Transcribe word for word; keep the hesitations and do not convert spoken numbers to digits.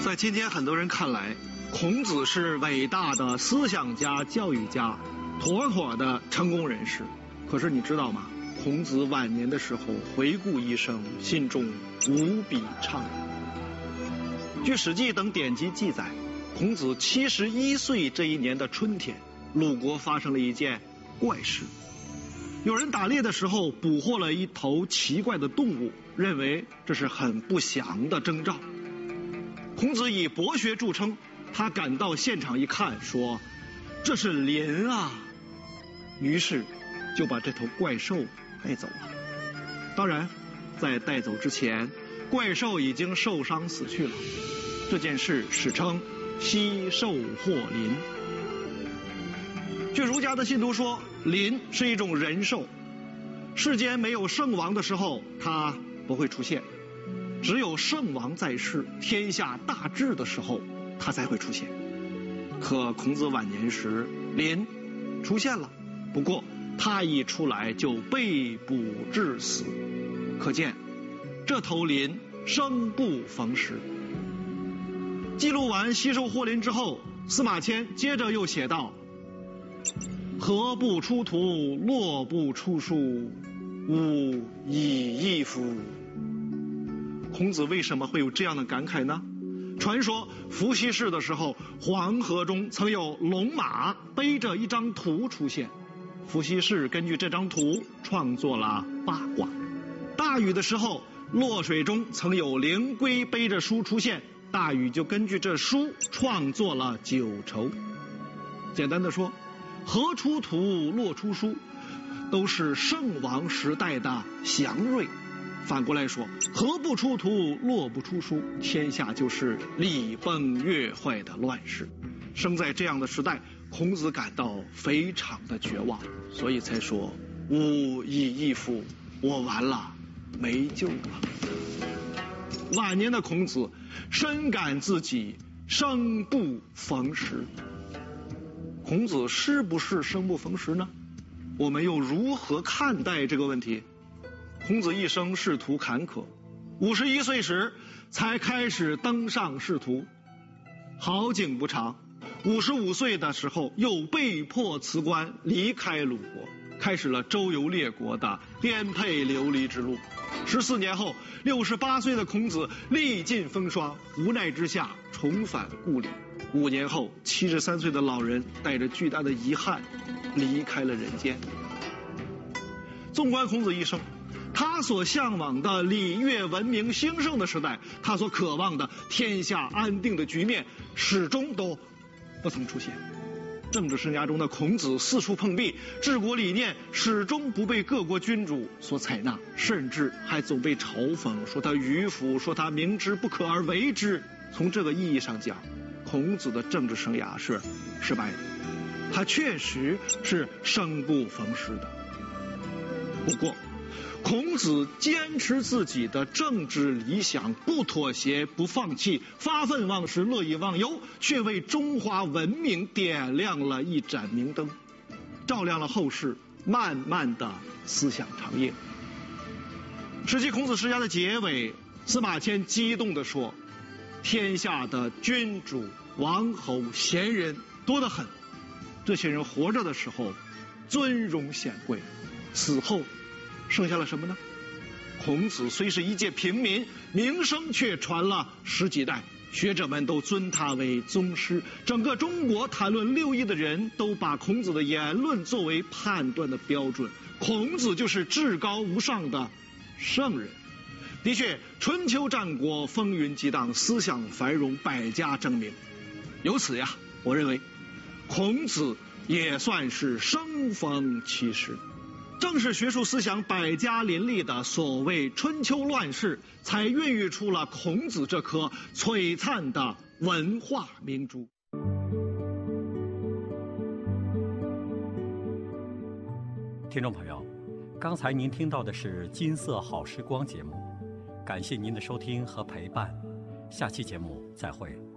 在今天很多人看来，孔子是伟大的思想家、教育家，妥妥的成功人士。可是你知道吗？孔子晚年的时候回顾一生，心中无比怅然。据《史记》等典籍记载，孔子七十一岁这一年的春天，鲁国发生了一件怪事。有人打猎的时候捕获了一头奇怪的动物，认为这是很不祥的征兆。孔子以博学著称，他赶到现场一看，说：“这是麟啊！”于是就把这头怪兽带走了。当然，在带走之前，怪兽已经受伤死去了。这件事史称西兽获麟。据儒家的信徒说，麟是一种人兽，世间没有圣王的时候，它不会出现。只有圣王在世，天下大治的时候，他才会出现。可孔子晚年时，麟出现了，不过他一出来就被捕致死，可见这头麟生不逢时。记录完西兽获麟之后，司马迁接着又写道：“禾不出土，落不出书，吾已矣夫。”孔子为什么会有这样的感慨呢？传说伏羲氏的时候，黄河中曾有龙马背着一张图出现，伏羲氏根据这张图创作了八卦。大禹的时候，洛水中曾有灵龟背着书出现，大禹就根据这书创作了九畴。简单的说，禾出土，洛出书，都是圣王时代的祥瑞。反过来说，禾不出土，洛不出书，天下就是礼崩乐坏的乱世。生在这样的时代，孔子感到非常的绝望，所以才说：“吾已矣夫，我完了，没救了。”晚年的孔子深感自己生不逢时。孔子是不是生不逢时呢？我们又如何看待这个问题？孔子一生仕途坎坷，五十一岁时才开始登上仕途。好景不长，五十五岁的时候又被迫辞官离开鲁国，开始了周游列国的颠沛流离之路。十四年后，六十八岁的孔子历尽风霜，无奈之下重返故里。五年后，七十三岁的老人带着巨大的遗憾离开了人间。纵观孔子一生，他所向往的礼乐文明兴盛的时代，他所渴望的天下安定的局面，始终都不曾出现。政治生涯中的孔子四处碰壁，治国理念始终不被各国君主所采纳，甚至还总被嘲讽，说他迂腐，说他明知不可而为之。从这个意义上讲，孔子的政治生涯是失败的，他确实是生不逢时的。不过孔子坚持自己的政治理想，不妥协，不放弃，发愤忘食，乐以忘忧，却为中华文明点亮了一盏明灯，照亮了后世漫漫的思想长夜。史记孔子世家的结尾，司马迁激动地说：“天下的君主、王侯、贤人多得很，这些人活着的时候尊荣显贵，死后剩下了什么呢？孔子虽是一介平民，名声却传了十几代，学者们都尊他为宗师，整个中国谈论六艺的人都把孔子的言论作为判断的标准。孔子就是至高无上的圣人。的确，春秋战国风云激荡，思想繁荣，百家争鸣。由此呀，我认为孔子也算是生逢其时。正是学术思想百家林立的所谓春秋乱世，才孕育出了孔子这颗璀璨的文化明珠。 听众朋友，刚才您听到的是金色好时光节目，感谢您的收听和陪伴，下期节目再会。